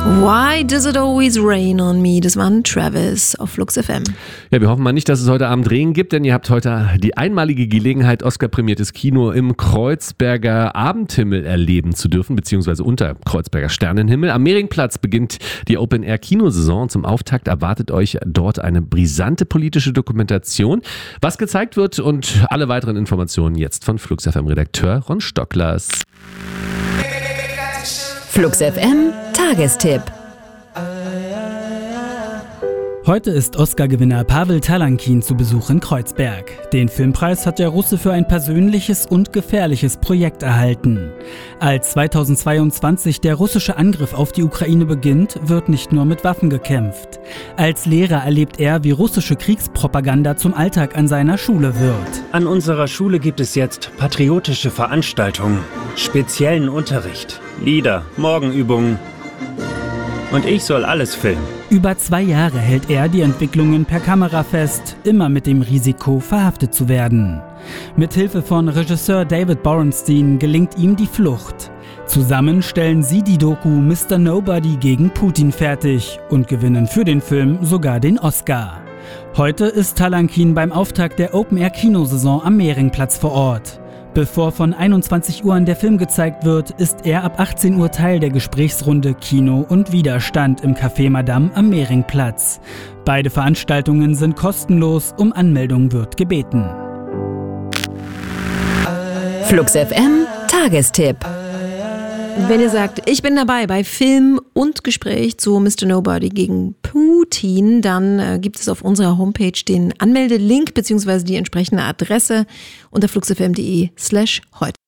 Why Does It Always Rain on Me? Das war ein Travis auf Flux FM. Ja, wir hoffen mal nicht, dass es heute Abend Regen gibt, denn ihr habt heute die einmalige Gelegenheit, Oscar-prämiertes Kino im Kreuzberger Abendhimmel erleben zu dürfen, beziehungsweise unter Kreuzberger Sternenhimmel. Am Mehringplatz beginnt die Open-Air-Kinosaison. Zum Auftakt erwartet euch dort eine brisante politische Dokumentation. Was gezeigt wird und alle weiteren Informationen jetzt von Flux FM-Redakteur Ron Stocklers. Flux FM Tagestipp. Heute ist Oscar-Gewinner Pawel Talankin zu Besuch in Kreuzberg. Den Filmpreis hat der Russe für ein persönliches und gefährliches Projekt erhalten. Als 2022 der russische Angriff auf die Ukraine beginnt, wird nicht nur mit Waffen gekämpft. Als Lehrer erlebt er, wie russische Kriegspropaganda zum Alltag an seiner Schule wird. An unserer Schule gibt es jetzt patriotische Veranstaltungen, speziellen Unterricht, Lieder, Morgenübungen. Und ich soll alles filmen. Über 2 Jahre hält er die Entwicklungen per Kamera fest, immer mit dem Risiko, verhaftet zu werden. Mit Hilfe von Regisseur David Borenstein gelingt ihm die Flucht. Zusammen stellen sie die Doku Mr. Nobody gegen Putin fertig und gewinnen für den Film sogar den Oscar. Heute ist Talankin beim Auftakt der Open-Air-Kinosaison am Mehringplatz vor Ort. Bevor von 21 Uhr der Film gezeigt wird, ist er ab 18 Uhr Teil der Gesprächsrunde Kino und Widerstand im Café Madame am Mehringplatz. Beide Veranstaltungen sind kostenlos, um Anmeldung wird gebeten. Flux FM Tagestipp. Wenn ihr sagt, ich bin dabei bei Film und Gespräch zu Mr. Nobody gegen Putin, dann gibt es auf unserer Homepage den Anmeldelink bzw. die entsprechende Adresse unter fluxfm.de/heute.